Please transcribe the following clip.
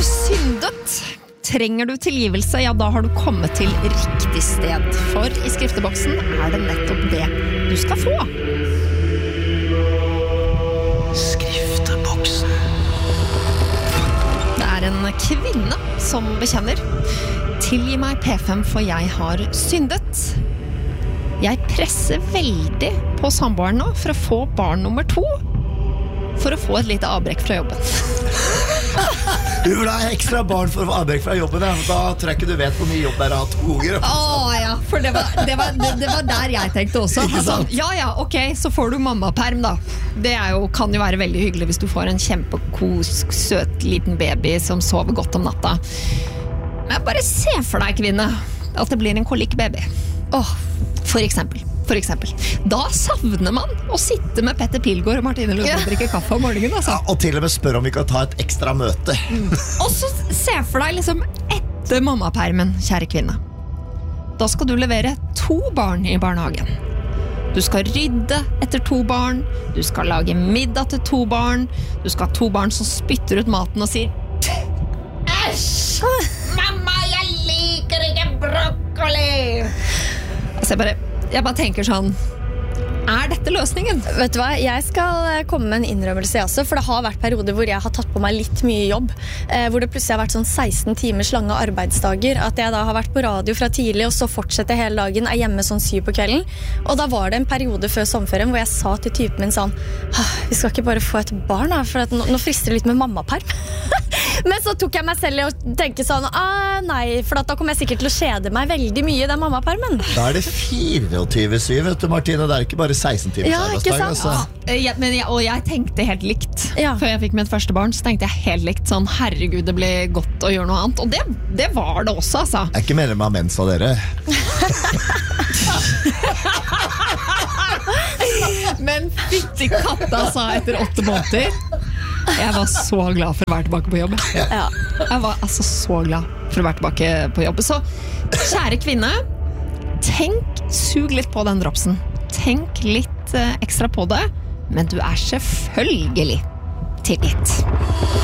du syndet? Trenger du tilgivelse, ja da har du kommet til riktig sted. For i skrifteboksen det nettopp det du skal få. Skrifteboksen. Det en kvinne som bekjenner. Tilgi meg P5, for jeg har syndet. Jeg presser veldig på samboeren nå for å få barn nummer 2. For å få et lite avbrekk fra jobben. Du vil ha ekstra barn for å få avbrekk fra jobben, ja. Da tror jeg ikke du vet hvor mye jobb det å ha 2 unger. Ja, for det var der jeg tenkte også. Altså, ja, ok, så får du mammaperm da. Det kan jo være veldig hyggelig hvis du får en kjempekos, søt liten baby som sover godt om natta. Men bare se for deg, kvinne, at det blir en kolikkbaby. For eksempel. Da savner man å sitte med Petter Pilgaard og Martine Lund og drikke kaffe om morgenen, altså. Ja, og til og med spørre om vi kan ta et ekstra møte. Og så se for deg liksom etter mammapermen, kjære kvinne. Da skal du levere 2 barn i barnehagen. Du skal rydde etter 2 barn. Du skal lage middag til 2 barn. Du skal ha 2 barn som spytter ut maten og sier «Æsj! Mamma, jeg liker ikke brokkoli!» Altså jeg bare tenker sånn, dette løsningen? Vet du hva, jeg skal komme med en innrømmelse også, for det har vært perioder hvor jeg har tatt på meg litt mye jobb, hvor det plutselig har vært sånn 16 timers lange arbeidsdager, at jeg da har vært på radio fra tidlig, og så fortsetter hele dagen, hjemme sånn 7 på kvelden, og da var det en periode før sommerferien hvor jeg sa til typen min sånn, vi skal ikke bare få et barn da, for at nå frister det litt med mammaperm. Men så tok jeg meg selv i å tenke sånn, nei, for da kommer jeg sikkert til å kjede meg veldig mye i den mammapermen. Da det 24/7, vet du, Martine, det ikke bare 16 timers arbeidsdag. Altså. Og jeg tenkte helt likt. Før jeg fikk mitt første barn, så tenkte jeg helt likt sånn, herregud, det blir godt å gjøre noe annet. Og det var det også, altså. Jeg ikke medlem av Mensa, dere. Men fytti katta, sa etter 8 måneder. Jeg var så glad for å være tilbake på jobb. Jeg var altså så glad for å være tilbake på jobb. Så, kjære kvinne, sug litt på den dropsen. Tenk litt ekstra på det, men du selvfølgelig tilgitt.